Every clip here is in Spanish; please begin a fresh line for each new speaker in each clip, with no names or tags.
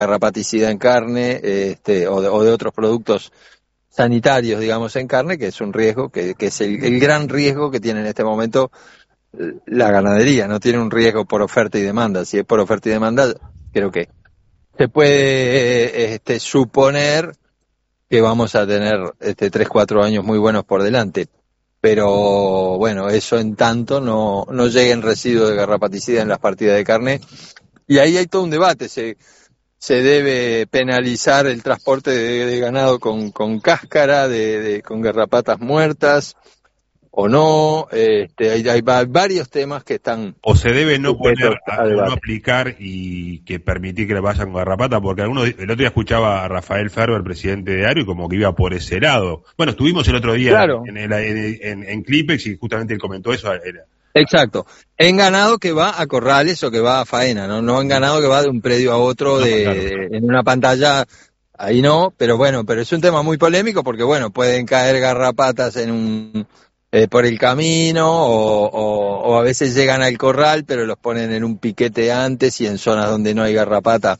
garrapaticida en carne, o de otros productos sanitarios, digamos, en carne, que es un riesgo, que es el gran riesgo que tiene en este momento la ganadería. No tiene un riesgo por oferta y demanda. Si es por oferta y demanda, creo que se puede suponer que vamos a tener 3-4 años muy buenos por delante. Pero bueno, eso en tanto no lleguen residuos de garrapaticida en las partidas de carne. Y ahí hay todo un debate. Se debe penalizar el transporte de ganado con cáscara, con garrapatas muertas, o no. Hay varios temas que están
o se debe no
sujetos a
o no
debate.
aplicar y que permitir que le vayan con garrapata, porque el otro día escuchaba a Rafael Ferber, presidente de ARO, y como que iba por ese lado. Bueno, estuvimos el otro día
Claro.
en Clipex y justamente él comentó eso.
Exacto. En ganado que va a corrales o que va a faena, no en ganado que va de un predio a otro
No, claro.
en una pantalla, ahí no, pero bueno, pero es un tema muy polémico porque bueno, pueden caer garrapatas por el camino o a veces llegan al corral pero los ponen en un piquete antes y en zonas donde no hay garrapata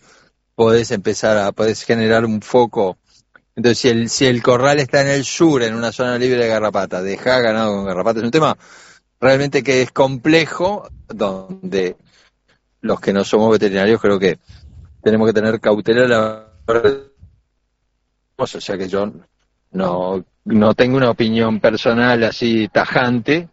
podés generar un foco. Entonces si el corral está en el sur, en una zona libre de garrapata, dejá ganado con garrapata, es un tema realmente que es complejo, donde los que no somos veterinarios creo que tenemos que tener cautela a la hora de... O sea que yo no tengo una opinión personal así tajante,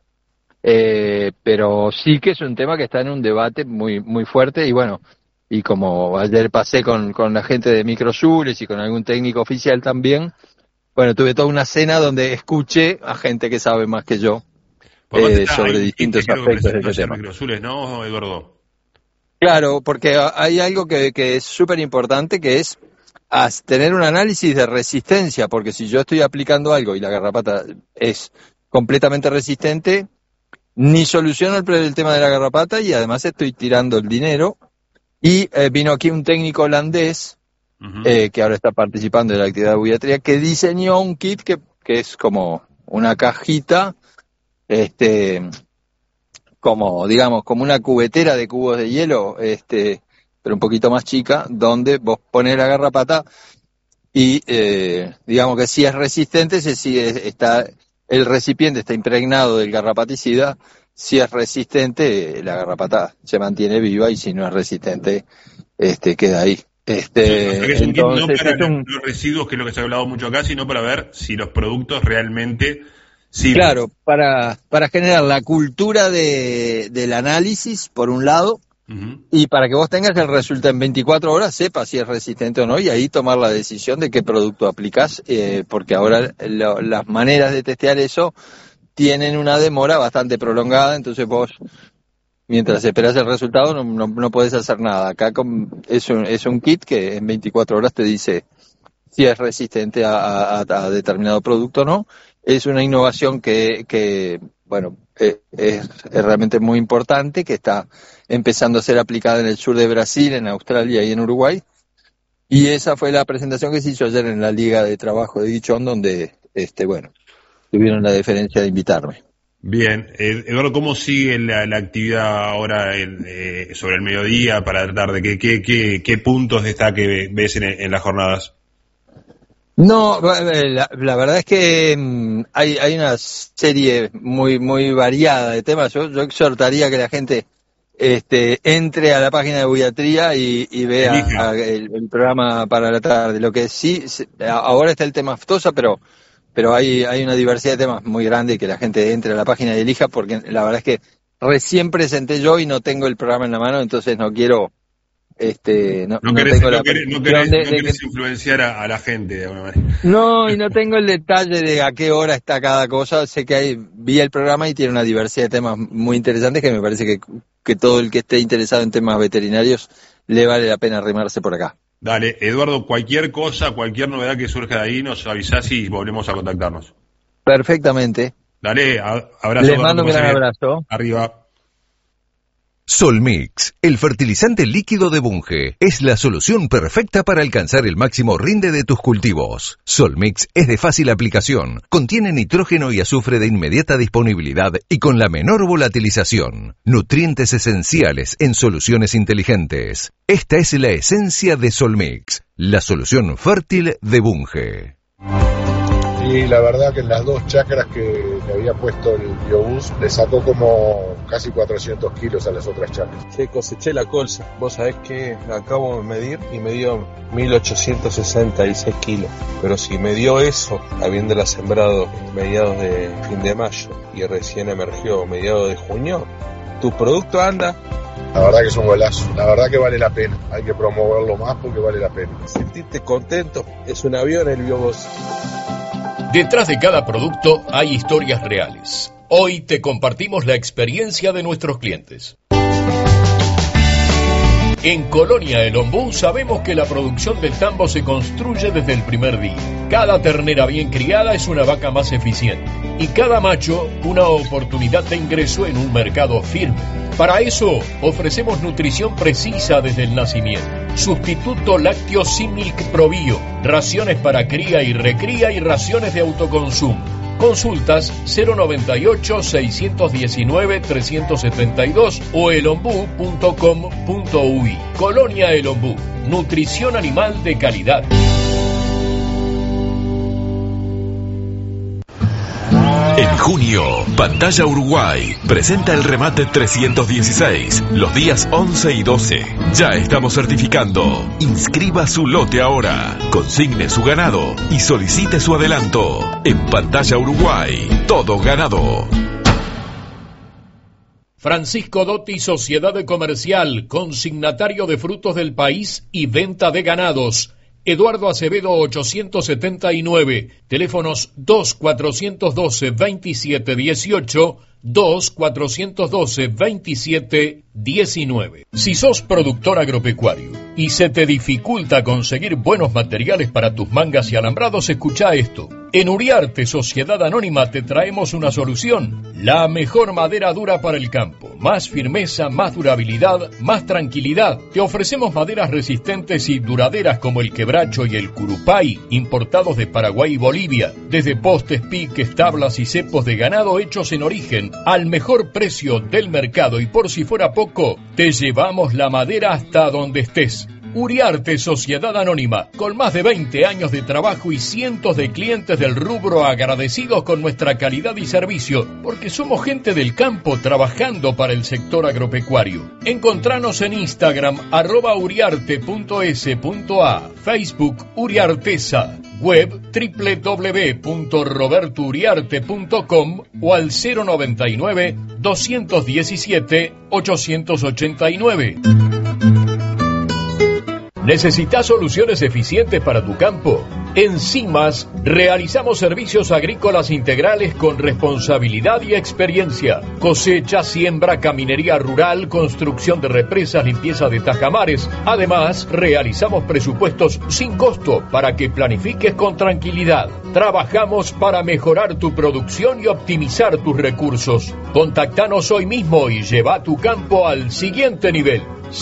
pero sí que es un tema que está en un debate muy muy fuerte y bueno, y como ayer pasé con la gente de Microsules y con algún técnico oficial también, bueno, tuve toda una cena donde escuché a gente que sabe más que yo sobre distintos aspectos de este tema.
Microsules, ¿no, Eduardo?
Claro, porque hay algo que es súper importante, que es tener un análisis de resistencia, porque si yo estoy aplicando algo y la garrapata es completamente resistente, ni soluciono el tema de la garrapata y además estoy tirando el dinero. Y vino aquí un técnico holandés, que ahora está participando en la actividad de buiatría, que diseñó un kit que es como una cajita, como una cubetera de cubos de hielo, pero un poquito más chica, donde vos pones la garrapata y digamos que si es resistente, el recipiente está impregnado del garrapaticida. Si es resistente, la garrapata se mantiene viva y si no es resistente, queda ahí.
Es un kit no para
los
residuos, que es lo que se ha hablado mucho acá, sino para ver si los productos realmente sirven.
Claro, para generar la cultura del análisis, por un lado, y para que vos tengas el resultado en 24 horas, sepas si es resistente o no, y ahí tomar la decisión de qué producto aplicás, porque ahora las maneras de testear eso tienen una demora bastante prolongada, entonces vos, mientras esperás el resultado, no podés hacer nada. Acá es un kit que en 24 horas te dice si es resistente a determinado producto o no. Es una innovación que bueno, es realmente muy importante, que está empezando a ser aplicada en el sur de Brasil, en Australia y en Uruguay. Y esa fue la presentación que se hizo ayer en la Liga de Trabajo de Guichón, donde, bueno, tuvieron la deferencia de invitarme.
Bien, Eduardo, ¿cómo sigue la actividad ahora sobre el mediodía para tratar de qué puntos destaque ves en las jornadas?
No, la verdad es que hay una serie muy muy variada de temas. Yo exhortaría que la gente entre a la página de Buiatría y vea el programa para la tarde. Lo que sí, ahora está el tema aftosa, pero hay una diversidad de temas muy grande y que la gente entre a la página y elija, porque la verdad es que recién presenté yo y no tengo el programa en la mano, entonces no quiero...
No querés influenciar a la gente de alguna manera.
No, y no tengo el detalle de a qué hora está cada cosa. Sé que vi el programa y tiene una diversidad de temas muy interesantes que me parece que todo el que esté interesado en temas veterinarios le vale la pena arrimarse por acá.
Dale, Eduardo, cualquier cosa, cualquier novedad que surja de ahí, nos avisás y volvemos a contactarnos.
Perfectamente.
Dale, abrazo.
Les mando un gran abrazo.
Arriba.
Solmix, el fertilizante líquido de Bunge, es la solución perfecta para alcanzar el máximo rinde de tus cultivos. Solmix es de fácil aplicación, contiene nitrógeno y azufre de inmediata disponibilidad y con la menor volatilización. Nutrientes esenciales en soluciones inteligentes. Esta es la esencia de Solmix, la solución fértil de Bunge.
Y la verdad que en las 2 chacras que le había puesto el biobús le sacó como casi 400 kilos a las otras chacras.
Sí, coseché la colza. Vos sabés que la acabo de medir y me dio 1866 kilos. Pero si me dio eso, habiéndola sembrado mediados de fin de mayo y recién emergió mediados de junio, tu producto anda.
La verdad que es un golazo, la verdad que vale la pena. Hay que promoverlo más porque vale la pena.
Sentirte contento, es un avión el biobús.
Detrás de cada producto hay historias reales. Hoy te compartimos la experiencia de nuestros clientes. En Colonia El Ombú sabemos que la producción del tambo se construye desde el primer día. Cada ternera bien criada es una vaca más eficiente y cada macho una oportunidad de ingreso en un mercado firme. Para eso ofrecemos nutrición precisa desde el nacimiento. Sustituto lácteo Similk ProBio, raciones para cría y recría y raciones de autoconsumo. Consultas 098-619-372 o elombú.com.uy. Colonia El Ombú, nutrición animal de calidad.
En junio, Pantalla Uruguay presenta el remate 316, los días 11 y 12. Ya estamos certificando. Inscriba su lote ahora, consigne su ganado y solicite su adelanto. En Pantalla Uruguay, todo ganado.
Francisco Dotti, Sociedad Comercial, consignatario de frutos del país y venta de ganados. Eduardo Acevedo 879, teléfonos 2-412-2718, 2-412-2719. Si sos productor agropecuario y se te dificulta conseguir buenos materiales para tus mangas y alambrados, escucha esto. En Uriarte, Sociedad Anónima, te traemos una solución. La mejor madera dura para el campo. Más firmeza, más durabilidad, más tranquilidad. Te ofrecemos maderas resistentes y duraderas como el quebracho y el curupay, importados de Paraguay y Bolivia. Desde postes, piques, tablas y cepos de ganado hechos en origen, al mejor precio del mercado. Y por si fuera poco, te llevamos la madera hasta donde estés. Uriarte, Sociedad Anónima, con más de 20 años de trabajo y cientos de clientes del rubro agradecidos con nuestra calidad y servicio, porque somos gente del campo trabajando para el sector agropecuario. Encontranos en Instagram, @uriarte.es.a, Facebook Uriartesa, web www.robertouriarte.com o al 099-217-889. ¿Necesitas soluciones eficientes para tu campo? En CIMAS realizamos servicios agrícolas integrales con responsabilidad y experiencia. Cosecha, siembra, caminería rural, construcción de represas, limpieza de tajamares. Además, realizamos presupuestos sin costo para que planifiques con tranquilidad. Trabajamos para mejorar tu producción y optimizar tus recursos. Contactanos hoy mismo y lleva tu campo al siguiente nivel.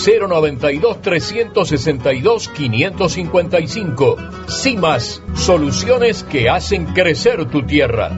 092-362-555. CIMAS, soluciones que hacen crecer tu tierra.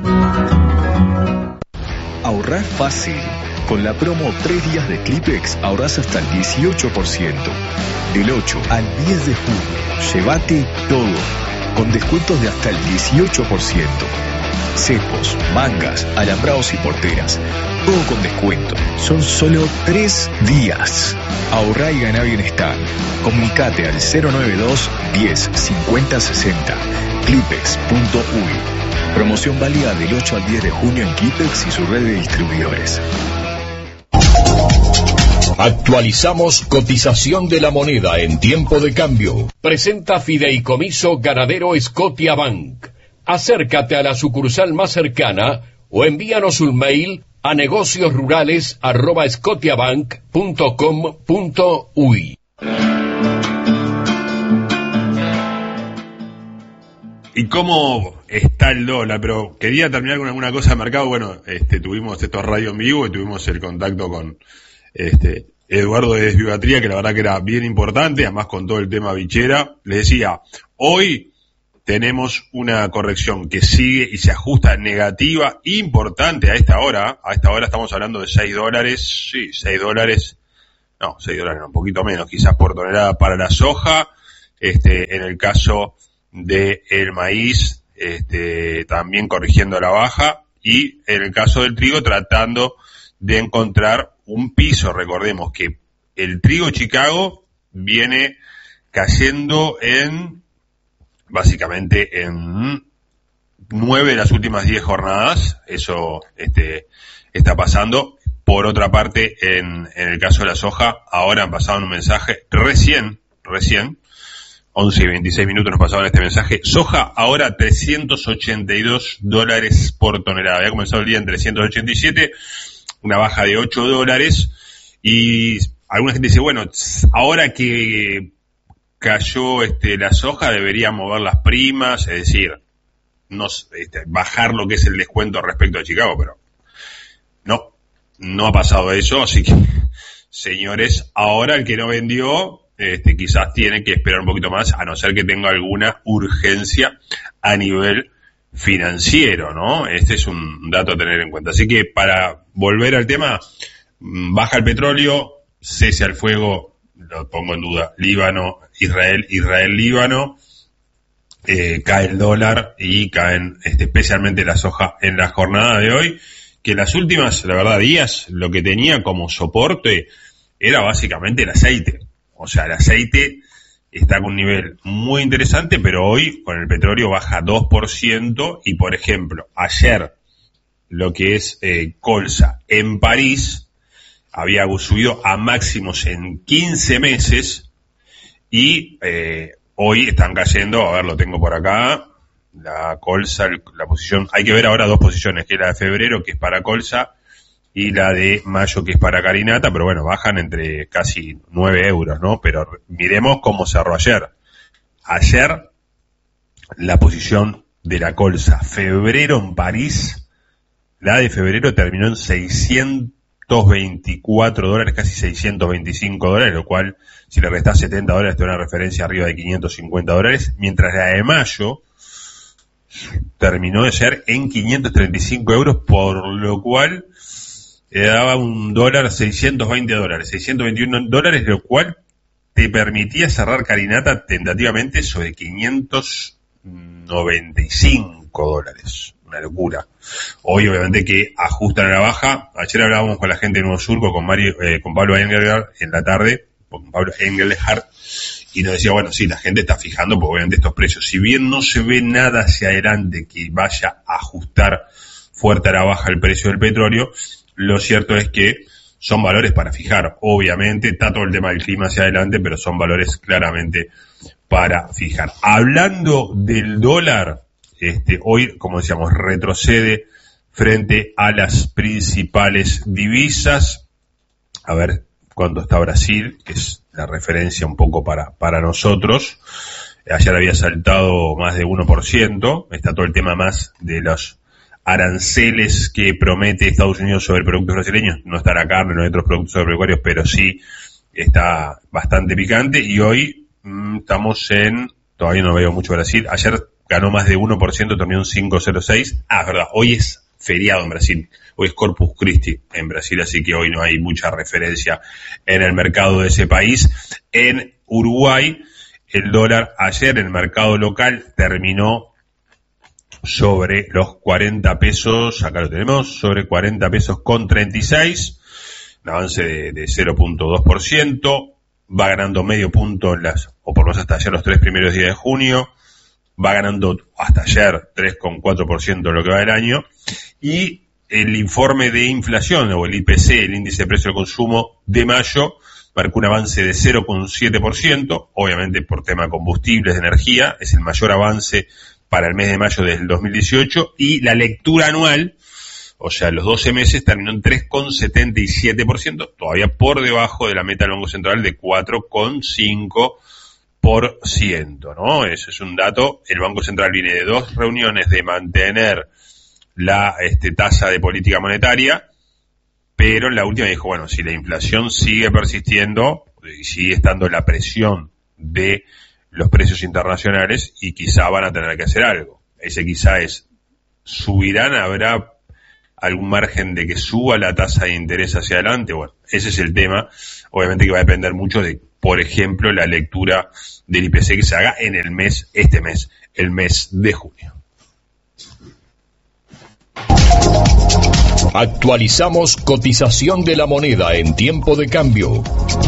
Ahorrar fácil. Con la promo 3 días de Clipex ahorras hasta el 18%. Del 8 al 10 de junio, llévate todo, con descuentos de hasta el 18%. Cepos, mangas, alambrados y porteras, todo con descuento. Son solo 3 días. Ahorrá y ganá bienestar. Comunicate al 092 10 50 60. Clipex.uy. Promoción válida del 8 al 10 de junio en Clipex y su red de distribuidores.
Actualizamos cotización de la moneda en tiempo de cambio. Presenta Fideicomiso Ganadero Scotiabank. Acércate a la sucursal más cercana o envíanos un mail a negociosrurales@scotiabank.com.uy.
¿Y cómo está el dólar? Pero quería terminar con alguna cosa de mercado. Bueno, tuvimos estos radio en vivo y tuvimos el contacto con Eduardo de Desvivatría, que la verdad que era bien importante, además con todo el tema bichera. Le decía, hoy tenemos una corrección que sigue y se ajusta negativa, importante a esta hora. A esta hora estamos hablando de $6, sí, $6, no, $6 no, un poquito menos, quizás por tonelada para la soja. En el caso de el maíz, también corrigiendo a la baja, y en el caso del trigo tratando de encontrar un piso. Recordemos que el trigo Chicago viene cayendo básicamente en 9 de las últimas 10 jornadas. Eso está pasando. Por otra parte, en el caso de la soja, ahora han pasado un mensaje recién, 11 y 26 minutos nos pasaban este mensaje. Soja ahora $382 por tonelada. Había comenzado el día en 387, una baja de $8. Y alguna gente dice, bueno, ahora que cayó la soja debería mover las primas, es decir, bajar lo que es el descuento respecto a Chicago, pero no ha pasado eso. Así que, señores, ahora el que no vendió, quizás tiene que esperar un poquito más, a no ser que tenga alguna urgencia a nivel financiero, ¿no? Este es un dato a tener en cuenta. Así que, para volver al tema, baja el petróleo, cese al fuego, lo pongo en duda, Líbano, Israel, Líbano, cae el dólar y caen especialmente la soja en la jornada de hoy, que las últimas, la verdad, días, lo que tenía como soporte era básicamente el aceite. O sea, el aceite está con un nivel muy interesante, pero hoy con el petróleo baja 2%, y por ejemplo, ayer lo que es colza en París había subido a máximos en 15 meses y hoy están cayendo, a ver, lo tengo por acá, la colza, la posición, hay que ver ahora dos posiciones, que es la de febrero, que es para colza, y la de mayo, que es para carinata, pero bueno, bajan entre casi 9 euros, ¿no? Pero miremos cómo cerró ayer. Ayer, la posición de la colza febrero en París, la de febrero terminó en $624, casi $625, lo cual, si le restás $70, te da una referencia arriba de $550, mientras la de mayo terminó de ser en 535 euros, por lo cual le daba un dólar, $620, $621, lo cual te permitía cerrar carinata tentativamente sobre $595. Una locura. Hoy obviamente que ajustan a la baja. Ayer hablábamos con la gente de Nuevo Surco, con Pablo Engelhardt en la tarde, con Pablo Engelhardt, y nos decía, bueno, sí, la gente está fijando, porque obviamente estos precios, si bien no se ve nada hacia adelante que vaya a ajustar fuerte a la baja el precio del petróleo, lo cierto es que son valores para fijar. Obviamente está todo el tema del clima hacia adelante, pero son valores claramente para fijar. Hablando del dólar, hoy, como decíamos, retrocede frente a las principales divisas. A ver cuánto está Brasil, que es la referencia un poco para nosotros. Ayer había saltado más de 1%. Está todo el tema más de los aranceles que promete Estados Unidos sobre productos brasileños. No está la carne, no hay otros productos agropecuarios, pero sí está bastante picante. Y hoy estamos todavía no veo mucho Brasil. Ayer ganó más de 1%, terminó en 5.06. Ah, es verdad, hoy es feriado en Brasil. Hoy es Corpus Christi en Brasil, así que hoy no hay mucha referencia en el mercado de ese país. En Uruguay, el dólar ayer en el mercado local terminó sobre los 40 pesos, acá lo tenemos, sobre 40 pesos con 36, un avance de 0.2%, va ganando medio punto o por lo menos hasta ayer los 3 primeros días de junio, va ganando hasta ayer 3.4% lo que va del año, y el informe de inflación, o el IPC, el índice de precio del consumo de mayo, marcó un avance de 0.7%, obviamente por tema combustibles, de energía, es el mayor avance para el mes de mayo del 2018, y la lectura anual, o sea, los 12 meses, terminó en 3.77%, todavía por debajo de la meta del Banco Central de 4.5%, ¿no? Ese es un dato. El Banco Central viene de 2 reuniones de mantener la tasa de política monetaria, pero en la última dijo, bueno, si la inflación sigue persistiendo y sigue estando la presión de los precios internacionales, y quizá van a tener que hacer algo. Ese quizá es, ¿subirán? ¿Habrá algún margen de que suba la tasa de interés hacia adelante? Bueno, ese es el tema. Obviamente que va a depender mucho de, por ejemplo, la lectura del IPC que se haga en el mes, el mes de junio.
Actualizamos cotización de la moneda en tiempo de cambio.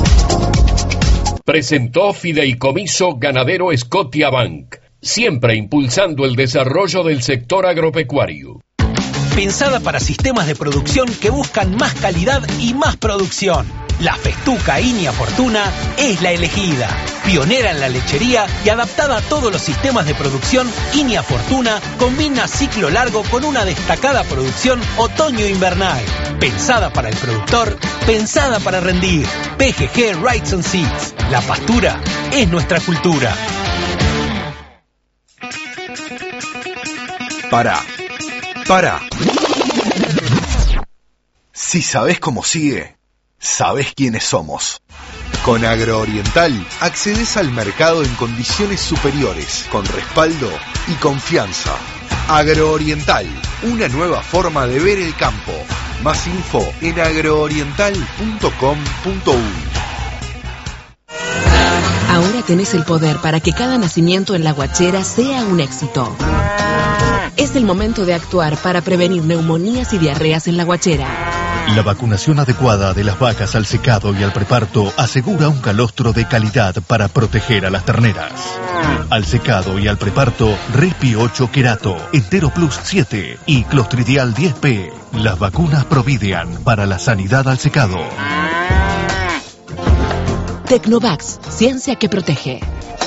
Presentó Fideicomiso Ganadero Scotiabank, siempre impulsando el desarrollo del sector agropecuario.
Pensada para sistemas de producción que buscan más calidad y más producción. La Festuca Inia Fortuna es la elegida. Pionera en la lechería y adaptada a todos los sistemas de producción, Inia Fortuna combina ciclo largo con una destacada producción otoño-invernal. Pensada para el productor, pensada para rendir. PGG Rights and Seeds. La pastura es nuestra cultura.
Pará. Si sabés cómo sigue, sabés quiénes somos. Con Agrooriental accedes al mercado en condiciones superiores, con respaldo y confianza. Agrooriental, una nueva forma de ver el campo. Más info en agrooriental.com.uy.
Ahora tenés el poder para que cada nacimiento en La Guachera sea un éxito. Es el momento de actuar para prevenir neumonías y diarreas en La Guachera.
La vacunación adecuada de las vacas al secado y al preparto asegura un calostro de calidad para proteger a las terneras. Al secado y al preparto, Respi 8 Querato, Entero Plus 7 y Clostridial 10P. Las vacunas Providean para la sanidad al secado.
Tecnovax, ciencia que protege.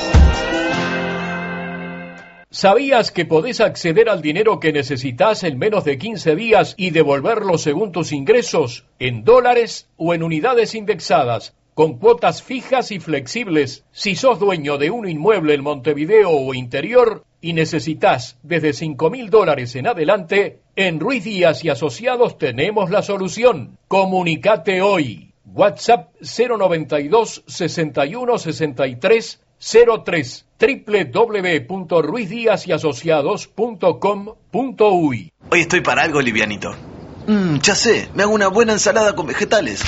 ¿Sabías que podés acceder al dinero que necesitas en menos de 15 días y devolverlo según tus ingresos, en dólares o en unidades indexadas, con cuotas fijas y flexibles? Si sos dueño de un inmueble en Montevideo o interior y necesitas desde $5.000 en adelante, en Ruiz Díaz y Asociados tenemos la solución. Comunicate hoy. WhatsApp 092 61 63 03 www.ruizdiasyasociados.com.uy.
Hoy estoy para algo livianito. Ya sé, me hago una buena ensalada con vegetales.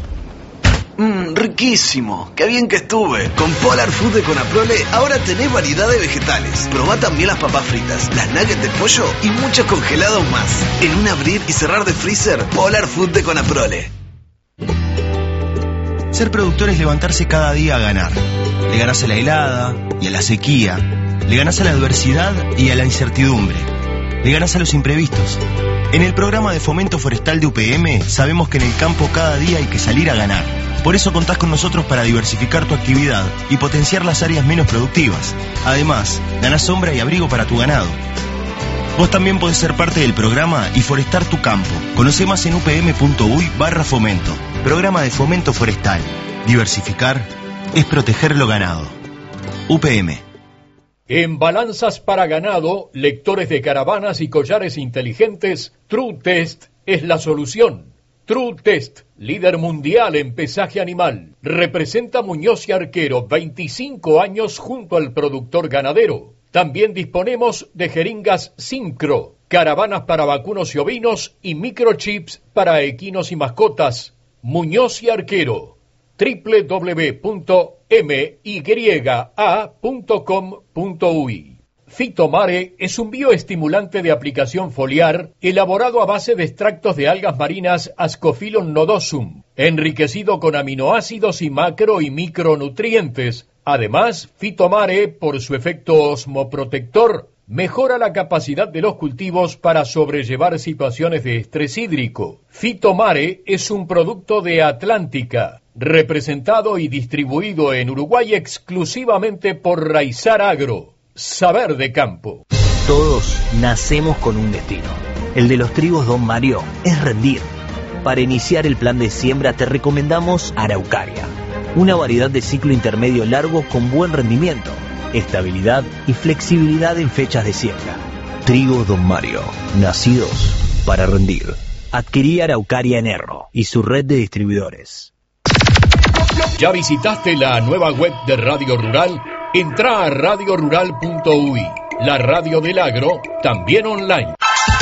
Riquísimo, qué bien que estuve. Con Polar Food de Conaprole ahora tenés variedad de vegetales. Probá también las papas fritas, las nuggets de pollo y muchos congelados más. En un abrir y cerrar de freezer, Polar Food de Conaprole.
Ser productor es levantarse cada día a ganar. Le ganás a la helada y a la sequía. Le ganás a la adversidad y a la incertidumbre. Le ganás a los imprevistos. En el programa de fomento forestal de UPM sabemos que en el campo cada día hay que salir a ganar. Por eso contás con nosotros para diversificar tu actividad y potenciar las áreas menos productivas. Además, ganás sombra y abrigo para tu ganado. Vos también podés ser parte del programa y forestar tu campo. Conocé más en upm.uy/fomento. Programa de fomento forestal. Diversificar es proteger lo ganado. UPM.
En balanzas para ganado, lectores de caravanas y collares inteligentes, True Test es la solución. True Test, líder mundial en pesaje animal. Representa Muñoz y Arquero, 25 años junto al productor ganadero. También disponemos de jeringas Syncro, caravanas para vacunos y ovinos y microchips para equinos y mascotas. Muñoz y Arquero, www.mya.com.uy. Fitomare es un bioestimulante de aplicación foliar elaborado a base de extractos de algas marinas Ascophyllum nodosum, enriquecido con aminoácidos y macro y micronutrientes. Además, Fitomare, por su efecto osmoprotector, mejora la capacidad de los cultivos para sobrellevar situaciones de estrés hídrico. Fitomare es un producto de Atlántica, representado y distribuido en Uruguay exclusivamente por Raizar Agro. Saber de campo.
Todos nacemos con un destino. El de los trigos Don Mario es rendir. Para iniciar el plan de siembra te recomendamos Araucaria, una variedad de ciclo intermedio largo con buen rendimiento, estabilidad y flexibilidad en fechas de siembra. Trigo Don Mario, nacidos para rendir. Adquirí Araucaria en Erro y su red de distribuidores.
¿Ya visitaste la nueva web de Radio Rural? Entrá a radiorural.uy, la radio del agro, también online.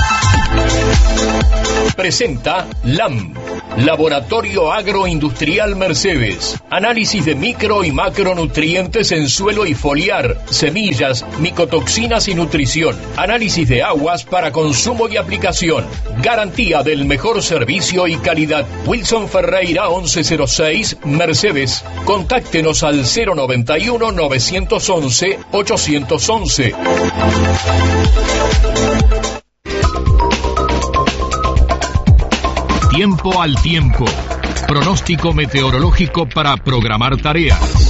Presenta LAM, Laboratorio Agroindustrial Mercedes. Análisis de micro y macronutrientes en suelo y foliar, semillas, micotoxinas y nutrición. Análisis de aguas para consumo y aplicación. Garantía del mejor servicio y calidad. Wilson Ferreira 1106, Mercedes. Contáctenos al 091 911 811. Tiempo al tiempo. Pronóstico meteorológico para programar tareas.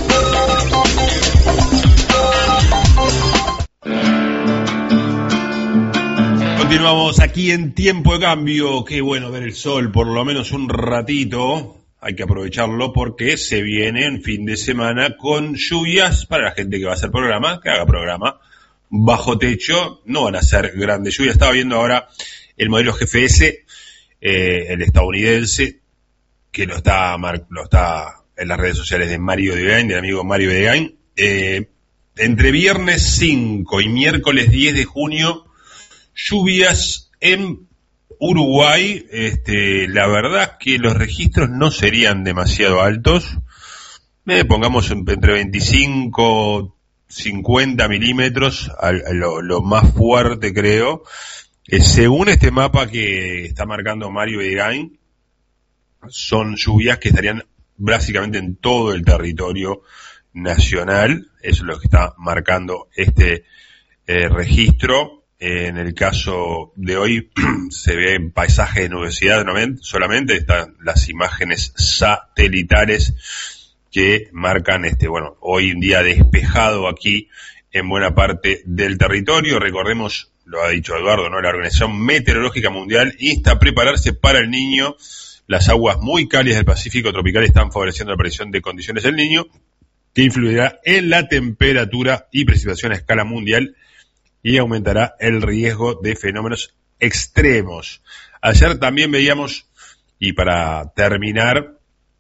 Continuamos aquí en Tiempo de Cambio. Qué bueno ver el sol por lo menos un ratito. Hay que aprovecharlo porque se viene en fin de semana con lluvias para la gente que va a hacer programa, que haga programa bajo techo. No van a ser grandes lluvias. Estaba viendo ahora el modelo GFS, el estadounidense, que lo está en las redes sociales de Mario Degain, del amigo Mario Degain. Entre viernes 5 y miércoles 10 de junio, lluvias en Uruguay. La verdad que los registros no serían demasiado altos. Pongamos entre 25, 50 milímetros, lo más fuerte creo. Según este mapa que está marcando Mario Degain, son lluvias que estarían básicamente en todo el territorio nacional. Eso es lo que está marcando este registro. En el caso de hoy se ve en paisaje de nubosidad solamente, están las imágenes satelitales que marcan hoy un día despejado aquí en buena parte del territorio. Recordemos, lo ha dicho Eduardo, ¿no? La Organización Meteorológica Mundial insta a prepararse para el Niño. Las aguas muy cálidas del Pacífico tropical están favoreciendo la aparición de condiciones del Niño, que influirá en la temperatura y precipitación a escala mundial y aumentará el riesgo de fenómenos extremos. Ayer también veíamos, y para terminar,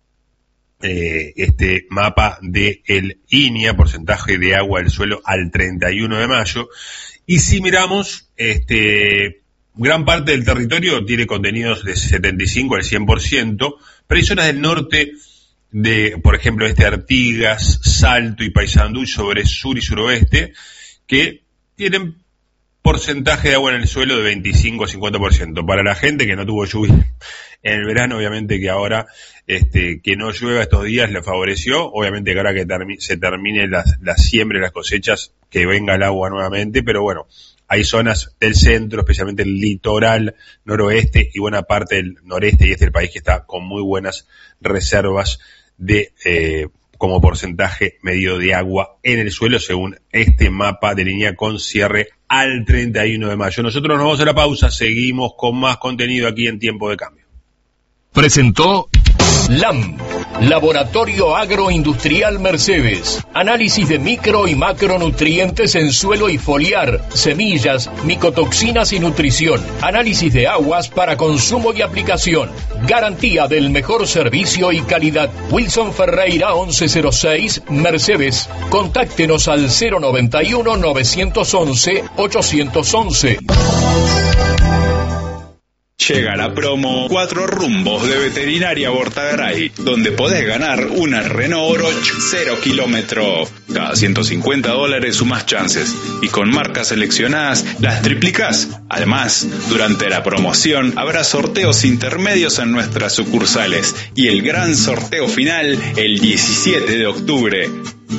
este mapa de el INIA, porcentaje de agua del suelo al 31 de mayo, y si miramos, gran parte del territorio tiene contenidos de 75 al 100%, pero hay zonas del norte de, por ejemplo, Artigas, Salto y Paysandú, sobre sur y suroeste, que tienen porcentaje de agua en el suelo de 25 a 50%. Para la gente que no tuvo lluvia en el verano, obviamente que ahora que no llueva estos días le favoreció. Obviamente que ahora que se termine la siembra y las cosechas, que venga el agua nuevamente, pero bueno, hay zonas del centro, especialmente el litoral noroeste y buena parte del noreste y este del país que está con muy buenas reservas de como porcentaje medio de agua en el suelo, según este mapa de línea con cierre al 31 de mayo. Nosotros nos vamos a la pausa, seguimos con más contenido aquí en Tiempo de Cambio.
Presentó LAM, Laboratorio Agroindustrial Mercedes. Análisis de micro y macronutrientes en suelo y foliar, semillas, micotoxinas y nutrición. Análisis de aguas para consumo y aplicación. Garantía del mejor servicio y calidad. Wilson Ferreira 1106, Mercedes. Contáctenos al 091 911 811.
Llega la promo 4 rumbos de Veterinaria Bortagaray, donde podés ganar una Renault Oroch 0 kilómetro. Cada $150 sumás chances y con marcas seleccionadas las triplicás. Además, durante la promoción habrá sorteos intermedios en nuestras sucursales y el gran sorteo final el 17 de octubre.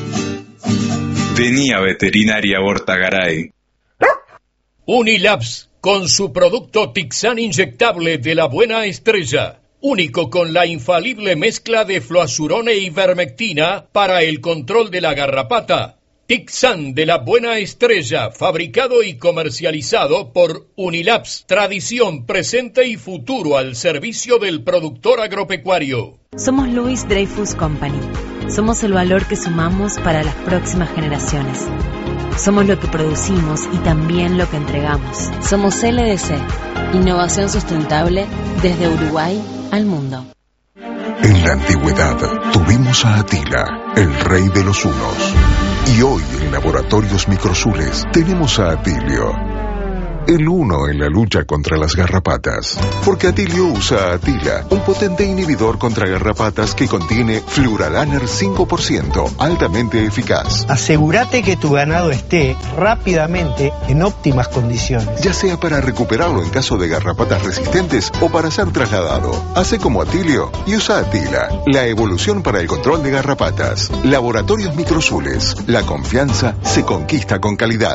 Vení a Veterinaria Bortagaray.
Unilabs, con su producto Tixan inyectable de la Buena Estrella, único con la infalible mezcla de fluazurona e ivermectina para el control de la garrapata. Tixan de la Buena Estrella, fabricado y comercializado por Unilabs, tradición, presente y futuro al servicio del productor agropecuario.
Somos Louis Dreyfus Company. Somos el valor que sumamos para las próximas generaciones. Somos lo que producimos y también lo que entregamos. Somos LDC, Innovación sustentable desde Uruguay al mundo.
En la antigüedad tuvimos a Atila, el rey de los hunos. Y hoy en Laboratorios Microsules tenemos a Atilio, el uno en la lucha contra las garrapatas. Porque Atilio usa Atila, un potente inhibidor contra garrapatas que contiene Fluralaner 5%, altamente eficaz.
Asegúrate que tu ganado esté rápidamente en óptimas condiciones.
Ya sea para recuperarlo en caso de garrapatas resistentes o para ser trasladado. Hace como Atilio y usa Atila, la evolución para el control de garrapatas. Laboratorios Microsules. La confianza se conquista con calidad.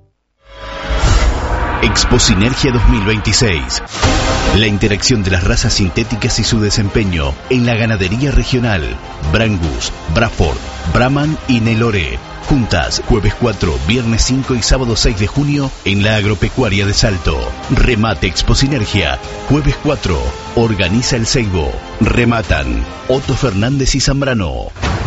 Expo Sinergia 2026. La interacción de las razas sintéticas y su desempeño en la ganadería regional. Brangus, Braford, Brahman y Nelore. Juntas, jueves 4, viernes 5 y sábado 6 de junio en la Agropecuaria de Salto. Remate Expo Sinergia, jueves 4. Organiza el Seibo. Rematan Otto Fernández y Zambrano.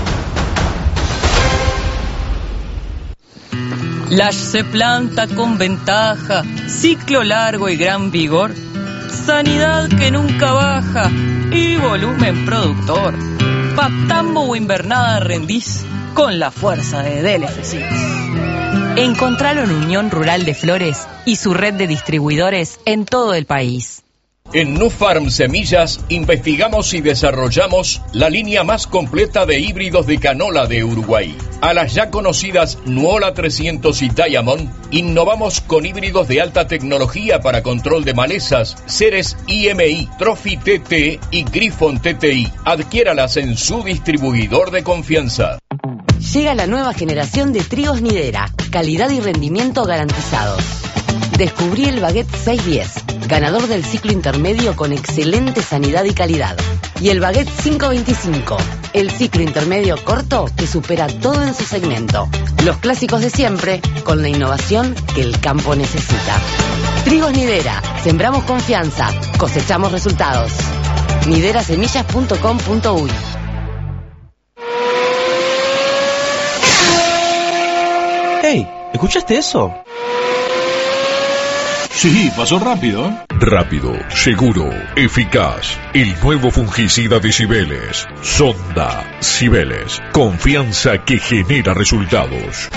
Lash se planta con ventaja, ciclo largo y gran vigor, sanidad que nunca baja y volumen productor. Pa' tambo o invernada rendís con la fuerza de DLF6.
Encontralo en Unión Rural de Flores y su red de distribuidores en todo el país.
En Nufarm Semillas investigamos y desarrollamos la línea más completa de híbridos de canola de Uruguay. A las ya conocidas Nuola 300 y Diamond, innovamos con híbridos de alta tecnología para control de malezas, Ceres IMI, Trophy TT y Griffon TTI. Adquiéralas en su distribuidor de confianza.
Llega la nueva generación de trigos Nidera, calidad y rendimiento garantizados. Descubrí el Baguette 610, ganador del ciclo intermedio con excelente sanidad y calidad. Y el Baguette 525, el ciclo intermedio corto que supera todo en su segmento. Los clásicos de siempre, con la innovación que el campo necesita. Trigos Nidera, sembramos confianza, cosechamos resultados. niderasemillas.com.uy.
Hey, ¿escuchaste eso?
Sí, pasó rápido. Rápido, seguro, eficaz. El nuevo fungicida de Cibeles. Sonda Cibeles. Confianza que genera resultados.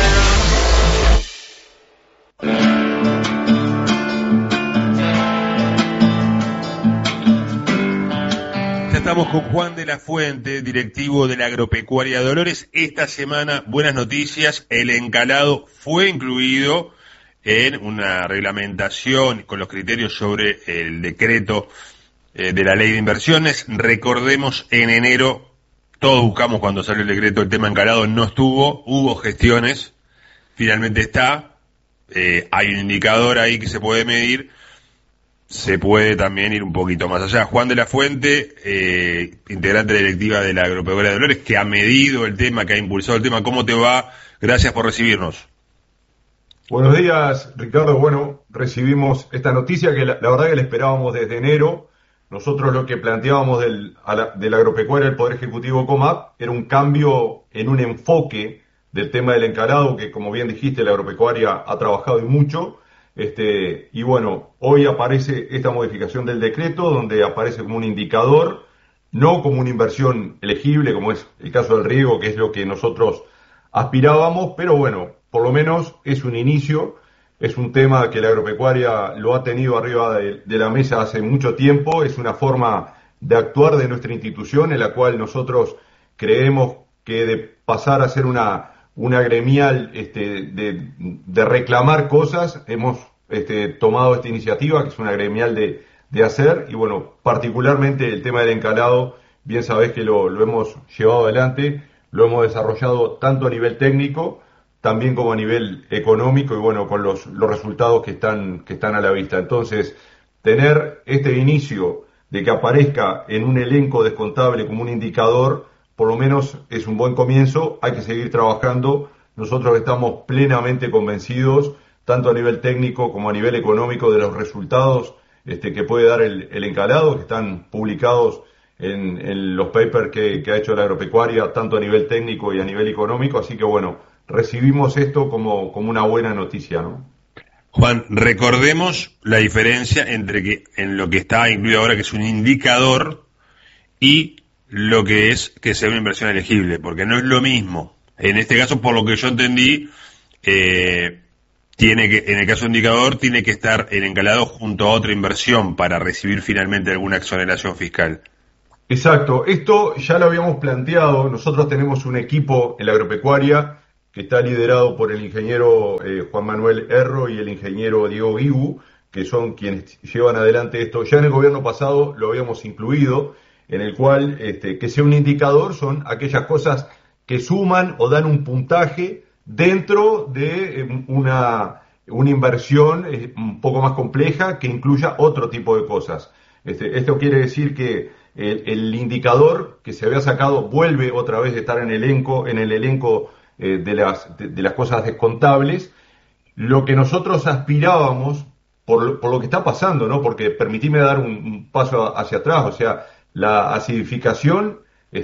Ya estamos con Juan de la Fuente, directivo de la Agropecuaria de Dolores. Esta semana, buenas noticias. El encalado fue incluido en una reglamentación con los criterios sobre el decreto de la ley de inversiones. Recordemos, en enero, todos buscamos cuando salió el decreto, el tema encalado no estuvo, hubo gestiones, finalmente está, hay un indicador ahí que se puede medir, se puede también ir un poquito más allá. Juan de la Fuente, integrante directiva de la Agropecuaria de Dolores, que ha medido el tema, que ha impulsado el tema. ¿Cómo te va? Gracias por recibirnos.
Buenos días, Ricardo. Bueno, recibimos esta noticia que la verdad que la esperábamos desde enero. Nosotros lo que planteábamos de la agropecuaria del Poder Ejecutivo COMAP era un cambio en un enfoque del tema del encalado, que como bien dijiste, la agropecuaria ha trabajado y mucho. Y bueno, hoy aparece esta modificación del decreto, donde aparece como un indicador, no como una inversión elegible, como es el caso del riego, que es lo que nosotros aspirábamos, pero bueno, por lo menos es un inicio, es un tema que la agropecuaria lo ha tenido arriba de la mesa hace mucho tiempo, es una forma de actuar de nuestra institución en la cual nosotros creemos que de pasar a ser una gremial de reclamar cosas, hemos tomado esta iniciativa, que es una gremial de hacer, y bueno, particularmente el tema del encalado, bien sabés que lo hemos llevado adelante, lo hemos desarrollado tanto a nivel técnico, también como a nivel económico, y bueno, con los resultados que están a la vista. Entonces, tener este inicio de que aparezca en un elenco descontable como un indicador, por lo menos es un buen comienzo. Hay que seguir trabajando. Nosotros estamos plenamente convencidos, tanto a nivel técnico como a nivel económico, de los resultados que puede dar el encalado, que están publicados en los papers que ha hecho la agropecuaria, tanto a nivel técnico y a nivel económico. Así que bueno, recibimos esto como una buena noticia, ¿no?
Juan, recordemos la diferencia entre que en lo que está incluido ahora, que es un indicador, y lo que es que sea una inversión elegible, porque no es lo mismo. En este caso, por lo que yo entendí, tiene que, en el caso de indicador, tiene que estar el encalado junto a otra inversión para recibir finalmente alguna exoneración fiscal.
Exacto, esto ya lo habíamos planteado. Nosotros tenemos un equipo en la agropecuaria que está liderado por el ingeniero Juan Manuel Erro y el ingeniero Diego Guigu, que son quienes llevan adelante esto. Ya en el gobierno pasado lo habíamos incluido, en el cual que sea un indicador son aquellas cosas que suman o dan un puntaje dentro de una inversión un poco más compleja que incluya otro tipo de cosas. Esto quiere decir que el indicador que se había sacado vuelve otra vez a estar en el elenco de las cosas descontables. Lo que nosotros aspirábamos, por lo que está pasando, ¿no? Porque permitime dar un paso hacia atrás, o sea, la acidificación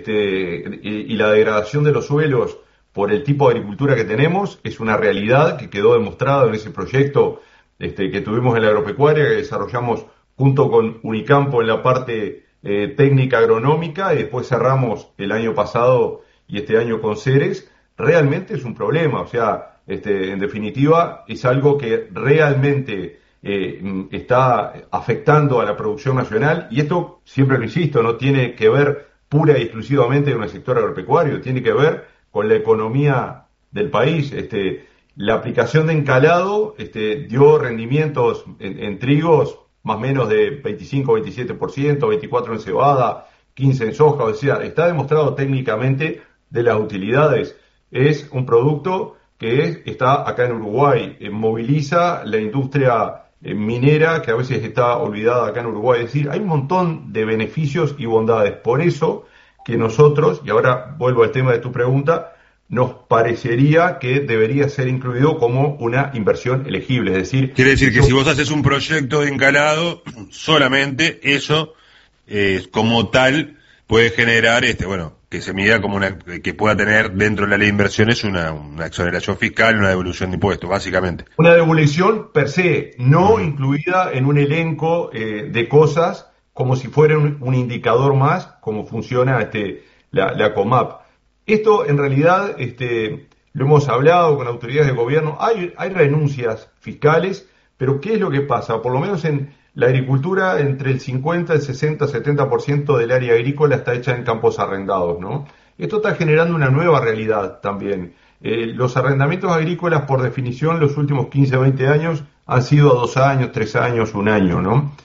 y la degradación de los suelos por el tipo de agricultura que tenemos es una realidad que quedó demostrada en ese proyecto que tuvimos en la agropecuaria, que desarrollamos junto con Unicampo en la parte técnica agronómica, y después cerramos el año pasado y este año con Ceres. Realmente es un problema, o sea, en definitiva es algo que realmente está afectando a la producción nacional, y esto, siempre lo insisto, no tiene que ver pura y exclusivamente con el sector agropecuario, tiene que ver con la economía del país. La aplicación de encalado dio rendimientos en trigos más o menos de 25-27%, 24% en cebada, 15% en soja, o sea, está demostrado técnicamente de las utilidades. Es un producto que está acá en Uruguay, moviliza la industria minera, que a veces está olvidada acá en Uruguay. Es decir, hay un montón de beneficios y bondades. Por eso que nosotros, y ahora vuelvo al tema de tu pregunta, nos parecería que debería ser incluido como una inversión elegible. Es decir,
quiere decir que si vos haces un proyecto de encalado, solamente eso como tal puede generar que se mida como que pueda tener dentro de la ley de inversiones una exoneración fiscal, una devolución de impuestos, básicamente.
Una devolución per se, no incluida en un elenco de cosas, como si fuera un indicador más, como funciona la COMAP. Esto en realidad lo hemos hablado con autoridades de gobierno, hay renuncias fiscales, pero ¿qué es lo que pasa? Por lo menos en la agricultura, entre el 50, el 60, 70% del área agrícola está hecha en campos arrendados, ¿no? Esto está generando una nueva realidad también. Los arrendamientos agrícolas, por definición, los últimos 15, 20 años han sido a 2 años, 3 años, 1 año, ¿no?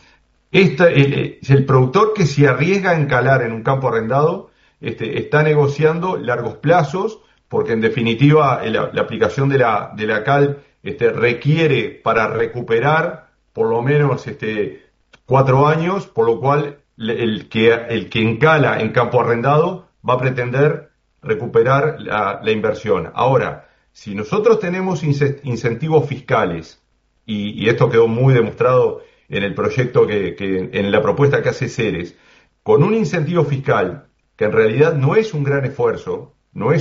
El productor que se arriesga a encalar en un campo arrendado está negociando largos plazos, porque en definitiva la aplicación de la cal requiere para recuperar por lo menos 4 años, por lo cual el que encala en campo arrendado va a pretender recuperar la inversión. Ahora, si nosotros tenemos incentivos fiscales, y esto quedó muy demostrado en el proyecto en la propuesta que hace Ceres, con un incentivo fiscal que en realidad no es un gran esfuerzo,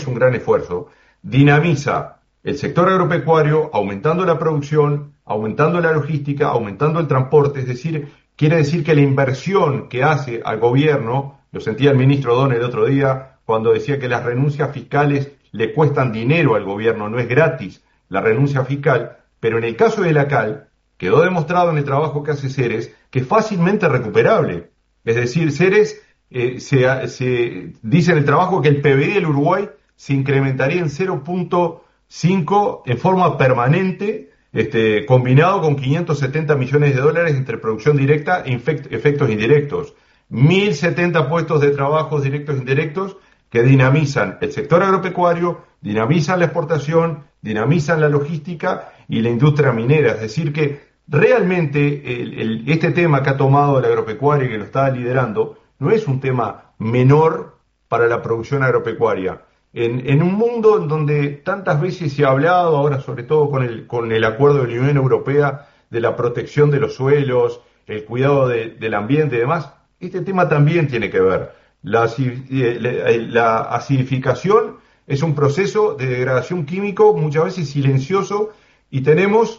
dinamiza el sector agropecuario, aumentando la producción, aumentando la logística, aumentando el transporte. Es decir, quiere decir que la inversión que hace al gobierno, lo sentía el ministro Don el otro día cuando decía que las renuncias fiscales le cuestan dinero al gobierno, no es gratis la renuncia fiscal, pero en el caso de la cal, quedó demostrado en el trabajo que hace Ceres que es fácilmente recuperable. Es decir, Ceres se dice en el trabajo que el PBI del Uruguay se incrementaría en 0.5 en forma permanente, combinado con 570 millones de dólares entre producción directa e efectos indirectos. 1.070 puestos de trabajo directos e indirectos que dinamizan el sector agropecuario, dinamizan la exportación, dinamizan la logística y la industria minera. Es decir que realmente este tema que ha tomado el agropecuario y que lo está liderando no es un tema menor para la producción agropecuaria. En un mundo en donde tantas veces se ha hablado, ahora sobre todo con el acuerdo de la Unión Europea de la protección de los suelos, el cuidado del ambiente y demás, este tema también tiene que ver. La acidificación es un proceso de degradación químico muchas veces silencioso, y tenemos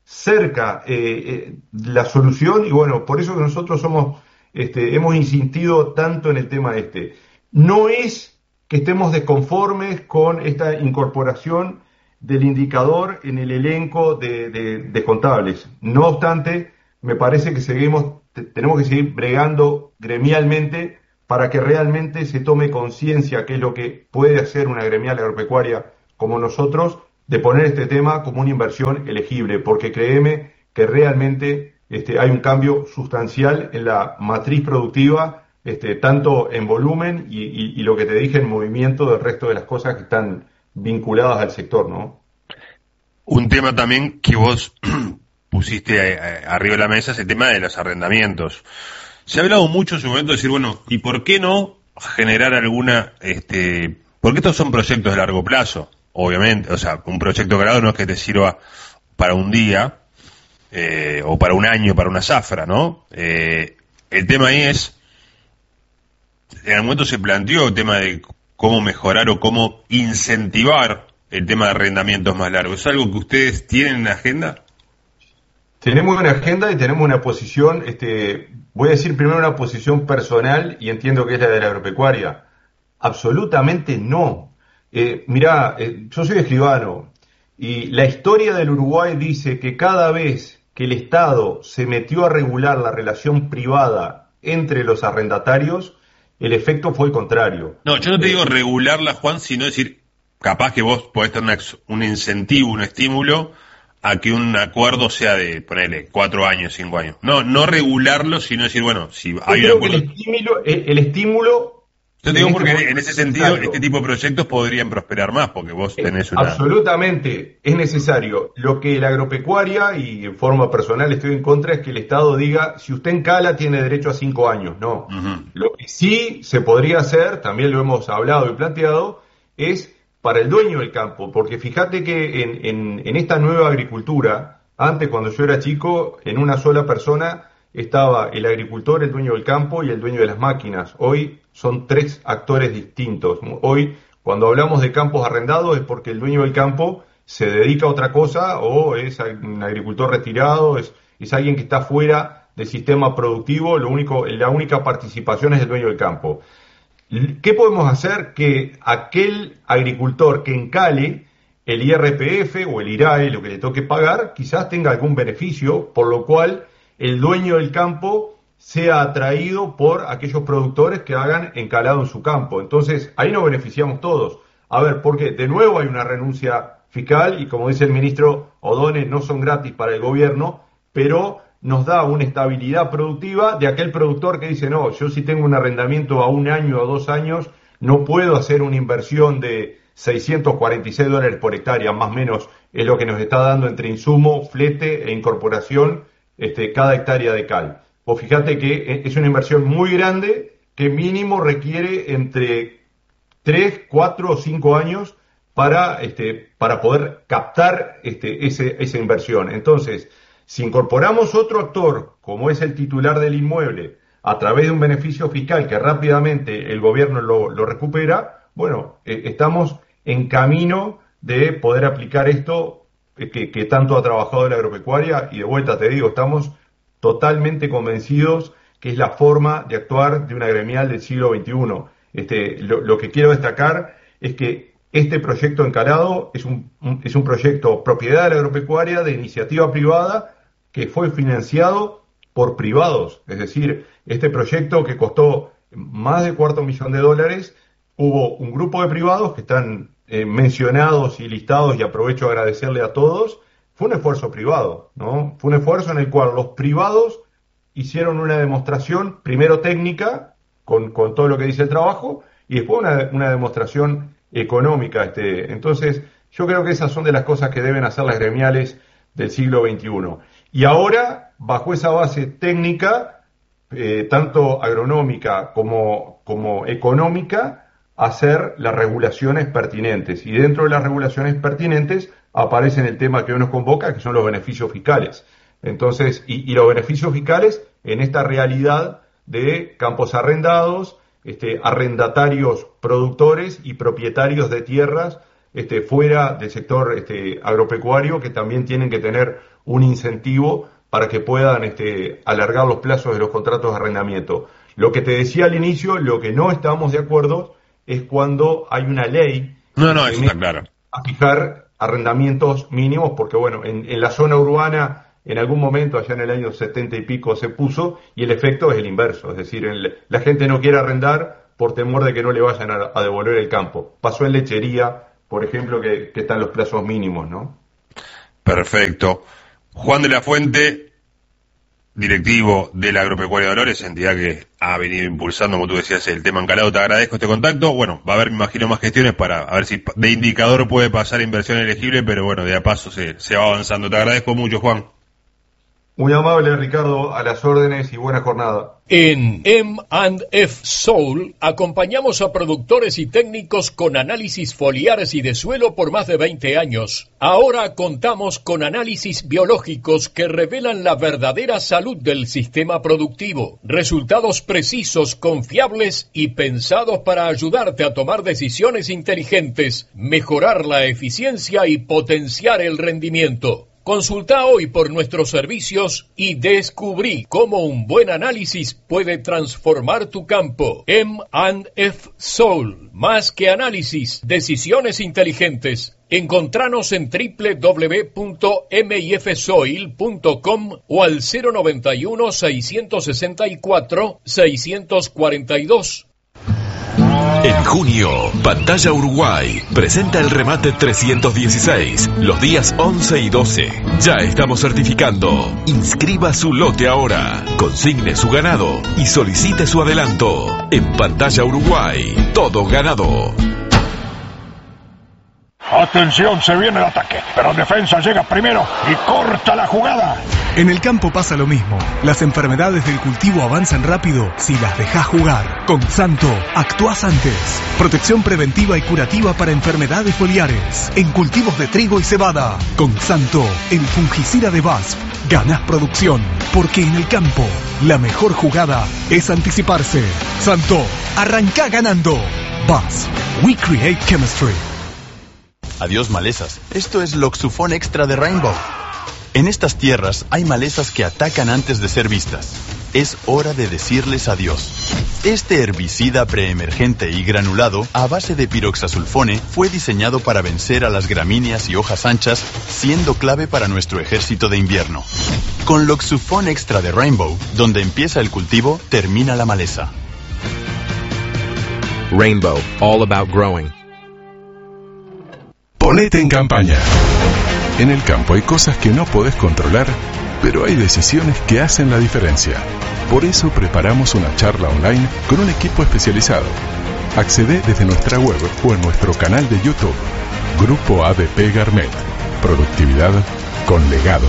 cerca la solución, y bueno, por eso que nosotros hemos insistido tanto en el tema No es que estemos desconformes con esta incorporación del indicador en el elenco de contables. No obstante, me parece que tenemos que seguir bregando gremialmente para que realmente se tome conciencia qué es lo que puede hacer una gremial agropecuaria como nosotros, de poner este tema como una inversión elegible, porque créeme que realmente hay un cambio sustancial en la matriz productiva, tanto en volumen y lo que te dije en movimiento del resto de las cosas que están vinculadas al sector, ¿no?
Un tema también que vos pusiste arriba de la mesa es el tema de los arrendamientos. Se ha hablado mucho en su momento de decir, bueno, ¿y por qué no generar alguna, porque estos son proyectos de largo plazo, obviamente, o sea, un proyecto grado no es que te sirva para un día, o para un año, para una zafra, ¿no? El tema ahí es, en algún momento se planteó el tema de cómo mejorar o cómo incentivar el tema de arrendamientos más largos. ¿Es algo que ustedes tienen en la agenda?
Tenemos una agenda y tenemos una posición, voy a decir primero una posición personal y entiendo que es la de la agropecuaria. Absolutamente no. Mirá, yo soy escribano y la historia del Uruguay dice que cada vez que el Estado se metió a regular la relación privada entre los arrendatarios, el efecto fue el contrario.
No, yo no te digo regularla, Juan, sino decir, capaz que vos podés tener un incentivo, un estímulo a que un acuerdo sea de, ponele, 4 años, 5 años. No regularlo, sino decir, bueno, si hay un acuerdo...
El estímulo...
Yo te digo porque en ese sentido este tipo de proyectos podrían prosperar más, porque vos tenés una...
Absolutamente, es necesario. Lo que la agropecuaria, y en forma personal estoy en contra, es que el Estado diga, si usted encala tiene derecho a 5 años. No. Lo que sí se podría hacer, también lo hemos hablado y planteado, es para el dueño del campo, porque fíjate que en esta nueva agricultura, antes cuando yo era chico, en una sola persona estaba el agricultor, el dueño del campo y el dueño de las máquinas. Hoy son 3 actores distintos. Hoy, cuando hablamos de campos arrendados, es porque el dueño del campo se dedica a otra cosa o es un agricultor retirado, es alguien que está fuera del sistema productivo, la única participación es el dueño del campo. ¿Qué podemos hacer? Que aquel agricultor que encale el IRPF o el IRAE, lo que le toque pagar, quizás tenga algún beneficio, por lo cual el dueño del campo sea atraído por aquellos productores que hagan encalado en su campo. Entonces, ahí nos beneficiamos todos. A ver, porque de nuevo hay una renuncia fiscal y como dice el ministro O'Donnell, no son gratis para el gobierno, pero nos da una estabilidad productiva de aquel productor que dice, no, yo si tengo un arrendamiento a 1 año o a 2 años, no puedo hacer una inversión de $646 por hectárea, más o menos es lo que nos está dando entre insumo, flete e incorporación cada hectárea de cal. Vos fíjate que es una inversión muy grande que mínimo requiere entre 3, 4 o 5 años para poder captar esa inversión. Entonces, si incorporamos otro actor, como es el titular del inmueble, a través de un beneficio fiscal que rápidamente el gobierno lo recupera, bueno, estamos en camino de poder aplicar esto que tanto ha trabajado la agropecuaria y de vuelta te digo, estamos totalmente convencidos que es la forma de actuar de una gremial del siglo XXI. Lo que quiero destacar es que este proyecto encalado es un proyecto propiedad de la agropecuaria de iniciativa privada que fue financiado por privados. Es decir, este proyecto que costó más de $250,000, hubo un grupo de privados que están mencionados y listados y aprovecho a agradecerle a todos. Fue un esfuerzo privado, ¿no? Fue un esfuerzo en el cual los privados hicieron una demostración, primero técnica, con todo lo que dice el trabajo, y después una demostración económica. Entonces, yo creo que esas son de las cosas que deben hacer las gremiales del siglo XXI. Y ahora, bajo esa base técnica, tanto agronómica como económica, hacer las regulaciones pertinentes. Y dentro de las regulaciones pertinentes aparece el tema que hoy nos convoca, que son los beneficios fiscales. Entonces, y los beneficios fiscales en esta realidad de campos arrendados, arrendatarios productores y propietarios de tierras fuera del sector agropecuario, que también tienen que tener un incentivo para que puedan alargar los plazos de los contratos de arrendamiento. Lo que te decía al inicio, lo que no estamos de acuerdo es cuando hay una ley
eso está claro,
a fijar arrendamientos mínimos, porque bueno, en la zona urbana en algún momento, allá en el año 70 y pico, se puso, y el efecto es el inverso, es decir, la gente no quiere arrendar por temor de que no le vayan a devolver el campo. Pasó en lechería, por ejemplo, que están los plazos mínimos, ¿no?
Perfecto. Juan de la Fuente, directivo de la Agropecuaria Dolores, entidad que ha venido impulsando, como tú decías, el tema encalado. Te agradezco este contacto. Bueno, va a haber, me imagino, más gestiones para a ver si de indicador puede pasar inversión elegible, pero bueno, de a paso se va avanzando. Te agradezco mucho, Juan.
Muy amable, Ricardo, a las órdenes y buena jornada.
En M&F Soul acompañamos a productores y técnicos con análisis foliares y de suelo por más de 20 años. Ahora contamos con análisis biológicos que revelan la verdadera salud del sistema productivo. Resultados precisos, confiables y pensados para ayudarte a tomar decisiones inteligentes, mejorar la eficiencia y potenciar el rendimiento. Consulta hoy por nuestros servicios y descubrí cómo un buen análisis puede transformar tu campo. M&F Soul, más que análisis, decisiones inteligentes. Encontranos en www.mifsoil.com o al 091-664-642.
En junio, Pantalla Uruguay presenta el remate 316, los días 11 y 12. Ya estamos certificando. Inscriba su lote ahora, consigne su ganado y solicite su adelanto. En Pantalla Uruguay, todo ganado.
Atención, se viene el ataque, pero defensa llega primero y corta la jugada.
En el campo pasa lo mismo. Las enfermedades del cultivo avanzan rápido si las dejas jugar. Con Santo, actuás antes. Protección preventiva y curativa para enfermedades foliares. En cultivos de trigo y cebada. Con Santo, el fungicida de BASF. Ganás producción, porque en el campo, la mejor jugada es anticiparse. Santo, arrancá ganando. BASF, we create chemistry.
Adiós malezas, esto es Loxufón Extra de Rainbow. En estas tierras hay malezas que atacan antes de ser vistas. Es hora de decirles adiós. Este herbicida preemergente y granulado a base de piroxasulfone fue diseñado para vencer a las gramíneas y hojas anchas, siendo clave para nuestro ejército de invierno. Con Loxufón Extra de Rainbow, donde empieza el cultivo, termina la maleza.
Rainbow, all about growing.
Ponete en campaña. En el campo hay cosas que no podés controlar, pero hay decisiones que hacen la diferencia. Por eso preparamos una charla online con un equipo especializado. Accedé desde nuestra web o en nuestro canal de YouTube. Grupo ADP Garmet. Productividad con legado.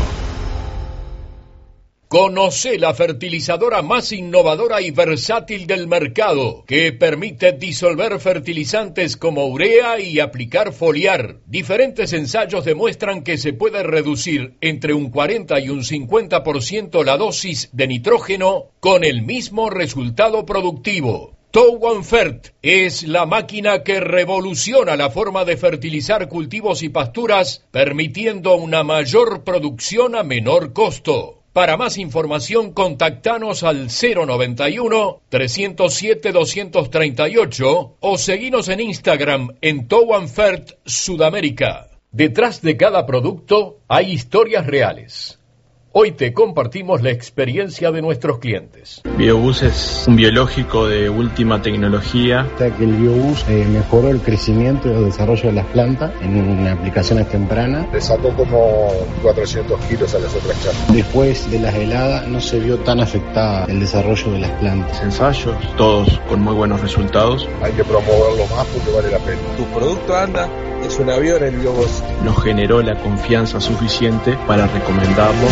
Conoce la fertilizadora más innovadora y versátil del mercado, que permite disolver fertilizantes como urea y aplicar foliar. Diferentes ensayos demuestran que se puede reducir entre un 40 y un 50% la dosis de nitrógeno con el mismo resultado productivo. Towanfert es la máquina que revoluciona la forma de fertilizar cultivos y pasturas, permitiendo una mayor producción a menor costo. Para más información, contactanos al 091-307-238 o seguinos en Instagram en Towanfert Sudamérica. Detrás de cada producto hay historias reales. Hoy te compartimos la experiencia de nuestros clientes.
BioBoost es un biológico de última tecnología.
Que el BioBoost mejoró el crecimiento y el desarrollo de las plantas en aplicaciones tempranas.
Le sacó como 400 kilos a las otras chacras.
Después de las heladas no se vio tan afectada el desarrollo de las plantas.
Ensayos, todos con muy buenos resultados.
Hay que promoverlo más porque vale la pena.
Tu producto anda, es un avión el BioBoost.
Nos generó la confianza suficiente para recomendarlo.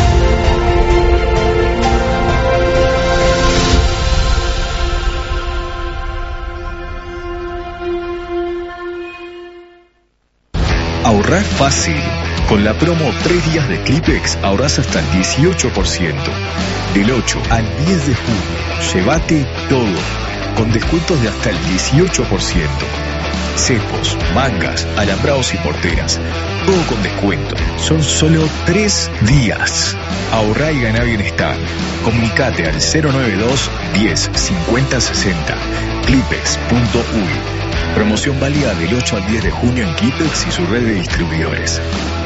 Ahorrar fácil. Con la promo 3 días de Clipex ahorras hasta el 18%. Del 8 al 10 de junio, llévate todo. Con descuentos de hasta el 18%. cepos, mangas, alambrados y porteras. Todo con descuento. Son solo 3 días. Ahorrá y ganá bienestar. Comunicate al 092 10 50 60. Clipex.uy. Promoción válida del 8 al 10 de junio en Clipex y su red de distribuidores.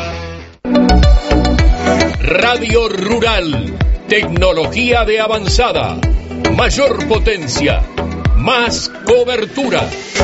Radio Rural. Tecnología de avanzada. Mayor potencia. Más cobertura.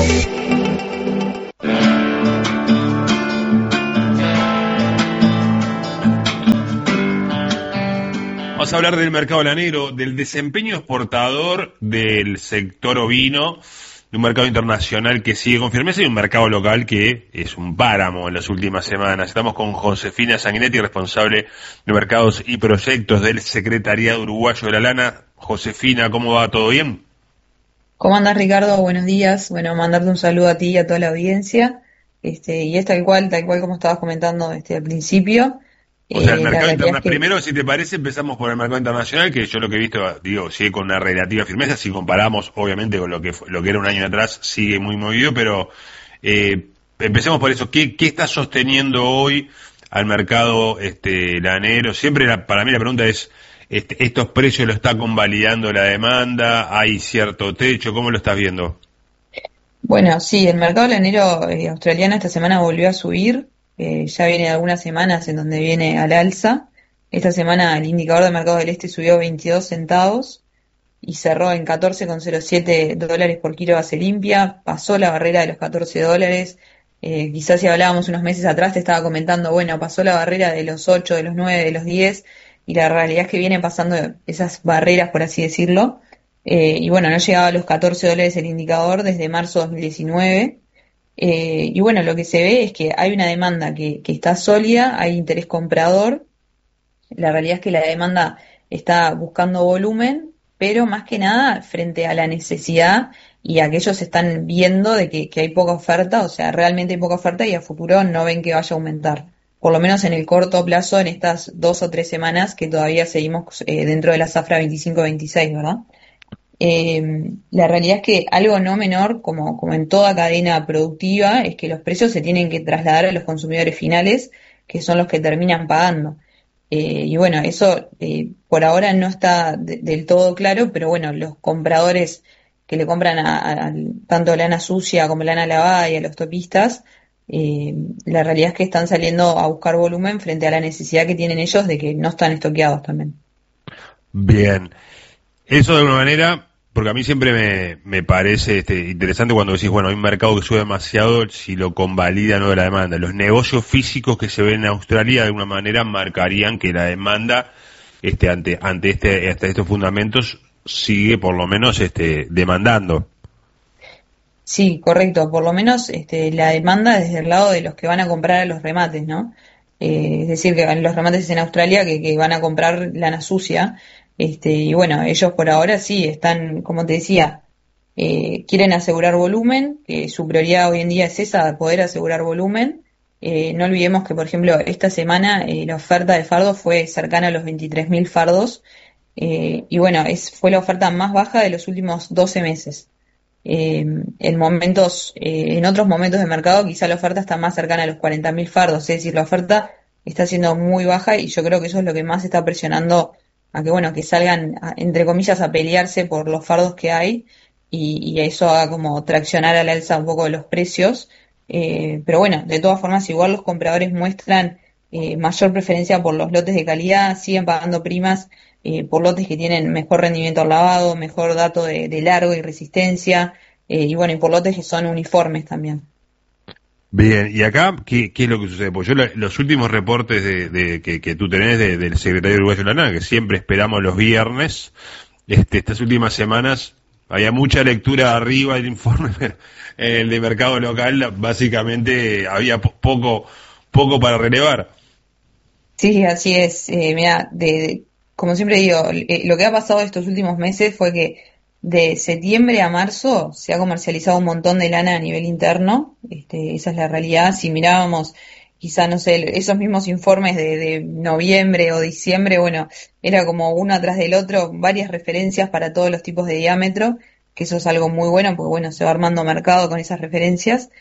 Vamos a hablar del mercado lanero, del desempeño exportador del sector ovino, de un mercado internacional que sigue con firmeza y un mercado local que es un páramo en las últimas semanas. Estamos con Josefina Sanguinetti, responsable de mercados y proyectos del Secretariado Uruguayo de la Lana. Josefina, ¿cómo va? ¿Todo bien?
¿Cómo andás, Ricardo? Buenos días. Bueno, mandarte un saludo a ti y a toda la audiencia. Y es tal cual como estabas comentando al principio.
O sea, el mercado internacional, primero, si te parece, empezamos por el mercado internacional, que yo lo que he visto, sigue con una relativa firmeza, si comparamos, obviamente, con lo que era un año atrás, sigue muy movido, pero empecemos por eso. ¿Qué está sosteniendo hoy al mercado lanero? Siempre para mí la pregunta es, ¿estos precios lo está convalidando la demanda? ¿Hay cierto techo? ¿Cómo lo estás viendo?
Bueno, sí, el mercado lanero australiano esta semana volvió a subir. Ya viene algunas semanas en donde viene al alza. Esta semana el indicador de mercado del este subió 22 centavos y cerró en $14,07 por kilo base limpia. Pasó la barrera de los $14. Quizás si hablábamos unos meses atrás te estaba comentando, bueno, pasó la barrera de los 8, de los 9, de los 10, y la realidad es que vienen pasando esas barreras, por así decirlo. Y bueno, no llegaba a los $14 el indicador desde marzo de 2019. Y bueno, lo que se ve es que hay una demanda que está sólida, hay interés comprador. La realidad es que la demanda está buscando volumen, pero más que nada frente a la necesidad y a que ellos están viendo de que hay poca oferta, o sea, realmente hay poca oferta y a futuro no ven que vaya a aumentar. Por lo menos en el corto plazo, en estas 2 o 3 semanas que todavía seguimos dentro de la zafra 25-26, ¿verdad? La realidad es que algo no menor, como en toda cadena productiva, es que los precios se tienen que trasladar a los consumidores finales, que son los que terminan pagando. Y bueno, eso por ahora no está del todo claro, pero bueno, los compradores que le compran a tanto lana sucia como lana lavada y a los topistas, la realidad es que están saliendo a buscar volumen frente a la necesidad que tienen ellos de que no están estoqueados también.
Bien. Eso de alguna manera, porque a mí siempre me parece interesante cuando decís, bueno, hay un mercado que sube demasiado, si lo convalida no de la demanda. Los negocios físicos que se ven en Australia de alguna manera marcarían que la demanda ante estos fundamentos sigue por lo menos demandando.
Sí, correcto. Por lo menos la demanda desde el lado de los que van a comprar a los remates, ¿no? Es decir, que los remates en Australia que van a comprar lana sucia. Y bueno, ellos por ahora sí están, como te decía, quieren asegurar volumen, su prioridad hoy en día es esa, poder asegurar volumen. No olvidemos que, por ejemplo, esta semana la oferta de fardos fue cercana a los 23.000 fardos, y bueno, fue la oferta más baja de los últimos 12 meses. En otros momentos de mercado quizá la oferta está más cercana a los 40.000 fardos, es decir, la oferta está siendo muy baja y yo creo que eso es lo que más está presionando a que salgan, entre comillas, a pelearse por los fardos que hay y eso haga como traccionar al alza un poco de los precios. Pero bueno, de todas formas, igual los compradores muestran mayor preferencia por los lotes de calidad, siguen pagando primas por lotes que tienen mejor rendimiento al lavado, mejor dato de largo y resistencia, y bueno, y por lotes que son uniformes también.
Bien, y acá, ¿qué es lo que sucede? Pues los últimos reportes que tú tenés del Secretario Uruguayo de la Lana, que siempre esperamos los viernes, estas últimas semanas había mucha lectura arriba del informe, pero en el de mercado local básicamente había poco para relevar.
Sí, así es. Mira, como siempre digo, lo que ha pasado estos últimos meses fue que de septiembre a marzo se ha comercializado un montón de lana a nivel interno, esa es la realidad. Si mirábamos quizá, no sé, esos mismos informes de noviembre o diciembre, bueno, era como uno atrás del otro, varias referencias para todos los tipos de diámetro, que eso es algo muy bueno, porque bueno, se va armando mercado con esas referencias.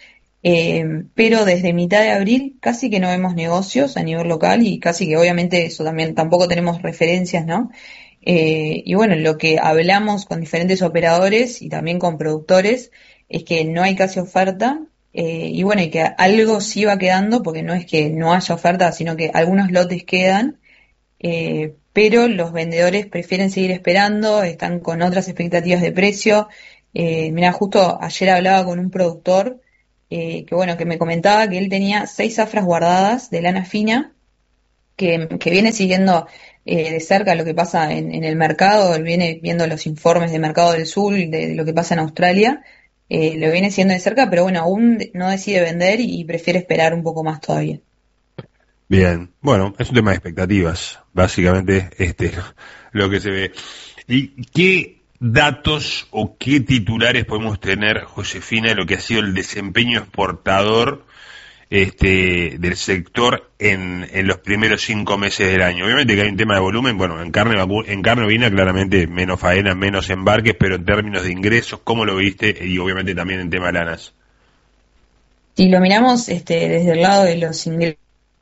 pero desde mitad de abril casi que no vemos negocios a nivel local y casi que obviamente eso también tampoco tenemos referencias, ¿no? Y bueno, lo que hablamos con diferentes operadores y también con productores es que no hay casi oferta, y bueno, y que algo sí va quedando, porque no es que no haya oferta, sino que algunos lotes quedan, pero los vendedores prefieren seguir esperando, están con otras expectativas de precio. Mirá, justo ayer hablaba con un productor que bueno, que me comentaba que él tenía 6 zafras guardadas de lana fina, que viene siguiendo de cerca lo que pasa en el mercado, él viene viendo los informes de Mercado del Sur, de lo que pasa en Australia, lo viene siguiendo de cerca, pero bueno, aún no decide vender y prefiere esperar un poco más todavía.
Bien, bueno, es un tema de expectativas, básicamente lo que se ve. ¿Y qué datos o qué titulares podemos tener, Josefina, de lo que ha sido el desempeño exportador del sector en los primeros 5 meses del año? Obviamente que hay un tema de volumen, bueno, en carne ovina claramente menos faenas, menos embarques, pero en términos de ingresos, ¿cómo lo viste? Y obviamente también en tema de lanas.
Si lo miramos desde el lado de los ingresos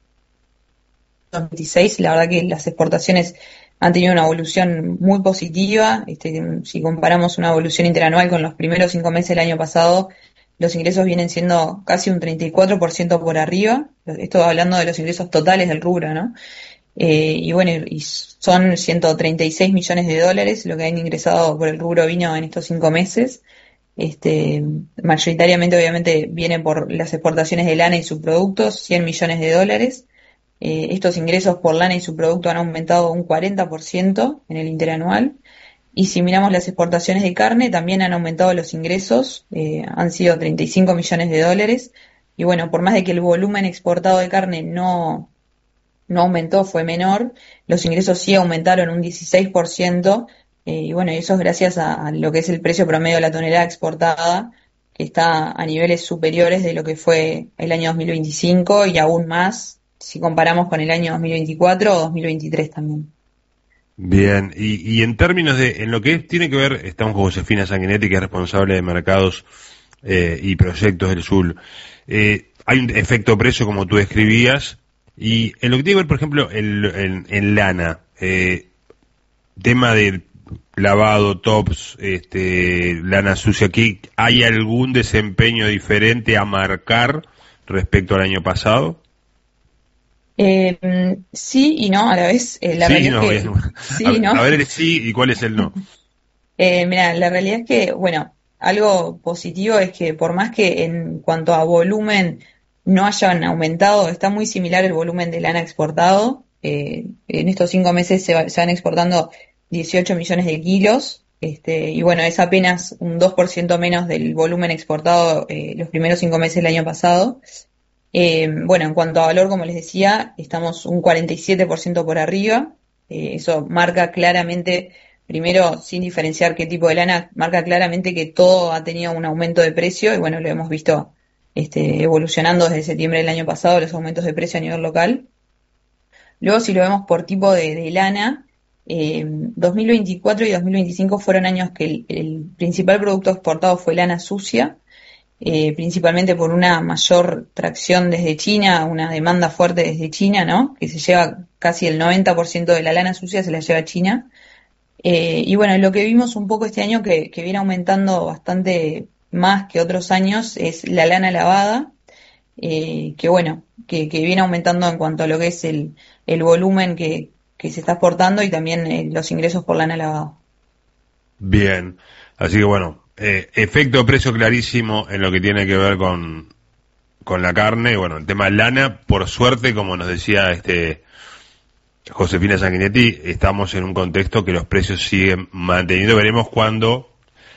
2026, la verdad que las exportaciones han tenido una evolución muy positiva. Si comparamos una evolución interanual con los primeros 5 meses del año pasado, los ingresos vienen siendo casi un 34% por arriba. Esto hablando de los ingresos totales del rubro, ¿no? Y bueno, y son 136 millones de dólares lo que han ingresado por el rubro vino en estos 5 meses. Mayoritariamente, obviamente, viene por las exportaciones de lana y subproductos, 100 millones de dólares. Estos ingresos por lana y subproducto han aumentado un 40% en el interanual. Y si miramos las exportaciones de carne, también han aumentado los ingresos, han sido 35 millones de dólares. Y bueno, por más de que el volumen exportado de carne no aumentó, fue menor, los ingresos sí aumentaron un 16%. Y bueno, eso es gracias a lo que es el precio promedio de la tonelada exportada, que está a niveles superiores de lo que fue el año 2025 y aún más si comparamos con el año 2024 o 2023 también.
Bien, y en términos en lo que tiene que ver, estamos con Josefina Sanguinetti, que es responsable de mercados y proyectos del sur. Hay un efecto precio, como tú describías, y en lo que tiene que ver, por ejemplo, en lana, tema de lavado, tops, lana sucia, ¿aquí hay algún desempeño diferente a marcar respecto al año pasado?
Sí y no, a la vez. La
sí,
realidad
no,
es que, sí,
a,
¿no?
A ver el sí y cuál es el no.
Mira, la realidad es que, bueno, algo positivo es que por más que en cuanto a volumen no hayan aumentado, está muy similar el volumen de lana exportado. En estos 5 meses se van exportando 18 millones de kilos, y bueno, es apenas un 2% menos del volumen exportado los primeros 5 meses del año pasado. Bueno, en cuanto a valor, como les decía, estamos un 47% por arriba. Eso marca claramente, primero, sin diferenciar qué tipo de lana, marca claramente que todo ha tenido un aumento de precio y bueno, lo hemos visto evolucionando desde septiembre del año pasado, los aumentos de precio a nivel local. Luego, si lo vemos por tipo de lana, 2024 y 2025 fueron años que el principal producto exportado fue lana sucia, principalmente por una mayor tracción desde China, una demanda fuerte desde China, ¿no? Que se lleva casi el 90% de la lana sucia se la lleva a China. Y bueno, lo que vimos un poco este año que viene aumentando bastante más que otros años es la lana lavada, que bueno, que viene aumentando en cuanto a lo que es el volumen que se está exportando y también los ingresos por lana lavada.
Bien, así que bueno, efecto precio clarísimo en lo que tiene que ver con la carne. Bueno, el tema de lana, por suerte, como nos decía Josefina Sanguinetti, estamos en un contexto que los precios siguen manteniendo. Veremos cuándo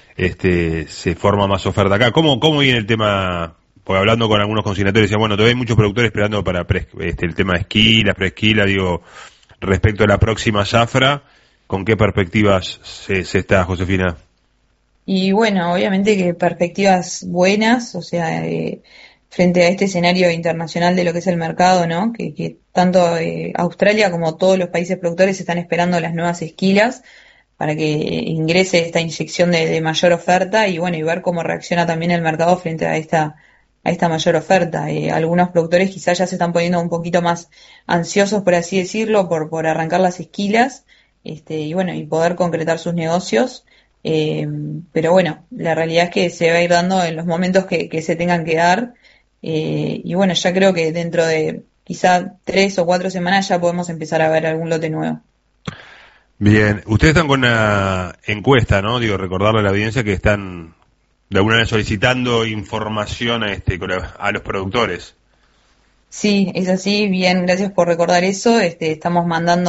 se forma más oferta acá. ¿Cómo viene el tema? Porque hablando con algunos consignatarios decían, bueno, todavía hay muchos productores esperando para el tema de esquila, preesquila, digo, respecto a la próxima zafra, ¿con qué perspectivas se está, Josefina?
Y bueno, obviamente que perspectivas buenas, o sea, frente a este escenario internacional de lo que es el mercado, ¿no? Que tanto Australia como todos los países productores están esperando las nuevas esquilas para que ingrese esta inyección de mayor oferta y bueno, y ver cómo reacciona también el mercado frente a esta esta mayor oferta. Algunos productores quizás ya se están poniendo un poquito más ansiosos, por así decirlo, por arrancar las esquilas, y bueno, y poder concretar sus negocios. Pero bueno, la realidad es que se va a ir dando en los momentos que se tengan que dar. Y bueno, ya creo que dentro de quizá 3 o 4 semanas ya podemos empezar a ver algún lote nuevo.
Bien, ustedes están con una encuesta, ¿no? Digo, recordarle a la audiencia que están de alguna manera solicitando información a los productores.
Sí, es así, bien, gracias por recordar eso. Estamos mandando